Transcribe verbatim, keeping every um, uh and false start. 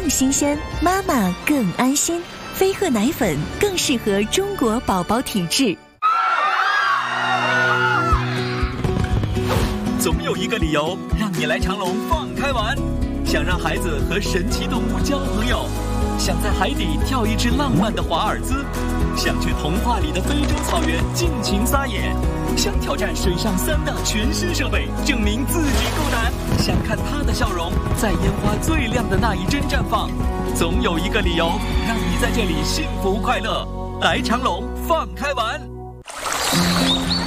更新鲜，妈妈更安心。飞鹤奶粉更适合中国宝宝体质。 总有一个理由让你来长隆放开玩，想让孩子和神奇动物交朋友，想在海底跳一支浪漫的华尔兹，想去童话里的非洲草原尽情撒野，想挑战水上三大全新设备，证明自己够胆，想看他的笑容在烟花最亮的那一帧绽放。总有一个理由让你在这里幸福快乐，来长隆放开玩。